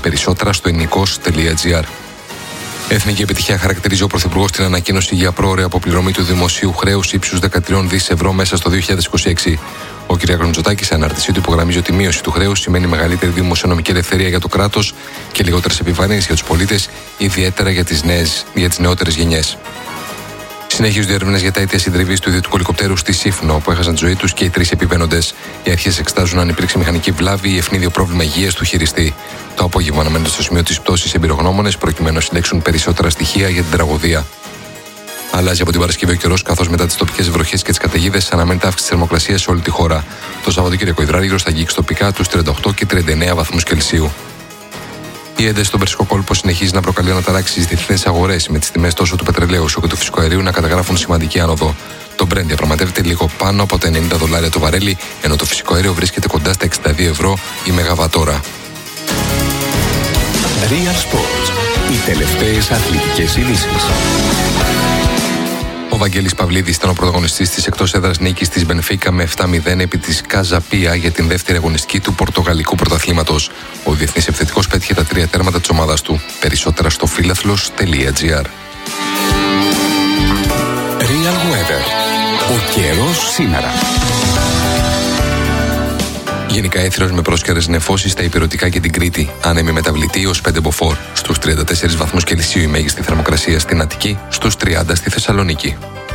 Περισσότερα στο ελληνικός.gr. Εθνική επιτυχία χαρακτηρίζει ο Πρωθυπουργός την ανακοίνωση για πρόωρη αποπληρωμή του δημοσίου χρέους ύψους 13 δις ευρώ μέσα στο 2026. Ο κ. Μητσοτάκης, σε ανάρτησή του, υπογραμμίζει ότι η μείωση του χρέους σημαίνει μεγαλύτερη δημοσιονομική ελευθερία για το κράτος και λιγότερες επιβαρύνσεις για τους πολίτες, ιδιαίτερα για τις νεότερες γενιές. Συνεχίζονται οι έρευνες για τα αίτια συντριβής του ιδιωτικού ελικοπτέρου στη Σύφνο, όπου έχασαν τη ζωή τους και οι 3 επιβαίνοντες. Οι αρχές εξετάζουν αν υπήρξε μηχανική βλάβη ή ευνίδιο πρόβλημα υγείας του χειριστή. Το απόγευμα αναμένονται στο σημείο της πτώσης εμπειρογνώμονες προκειμένου να συλλέξουν περισσότερα στοιχεία για την τραγωδία. Αλλάζει από την Παρασκευή ο καιρός, καθώς μετά τις τοπικές βροχές και τις καταιγίδες αναμένεται αύξηση της θερμοκρασίας σε όλη τη χώρα. Το Σαββατοκύριακο υδράργυρος θα αγγίξει τοπικά τους 38 και 39 βαθμούς Κελσίου. Η ένταση στον Περσικό κόλπο συνεχίζει να προκαλεί αναταράξεις στις διεθνείς αγορές, με τις τιμές τόσο του πετρελαίου όσο και του φυσικού αερίου να καταγράφουν σημαντική άνοδο. Το Brent διαπραγματεύεται λίγο πάνω από τα $90 το βαρέλι, ενώ το φυσικό αέριο βρίσκεται κοντά στα 62 ευρώ η μεγαβατόρα. Real Sports. Οι τελευταίες αθλητικές ειδήσεις. Ο Βαγγέλης Παυλίδης ήταν ο πρωταγωνιστής της εκτός έδρας νίκης της Μπενφίκα με 7-0 επί της Καζαπία για την δεύτερη αγωνιστική του Πορτογαλικού πρωταθλήματος. Ο διεθνής επιθετικός πέτυχε τα 3 τέρματα της ομάδας του. Περισσότερα στο φίλαθλος.gr. Real Weather. Ο καιρός σήμερα. Γενικά έθριος με πρόσκαιρες νεφώσεις στα ηπειρωτικά και την Κρήτη. Άνεμη μεταβλητή ως 5 μποφόρ. Στους 34 βαθμούς Κελσίου η μέγιστη θερμοκρασία στην Αττική, στους 30 στη Θεσσαλονίκη.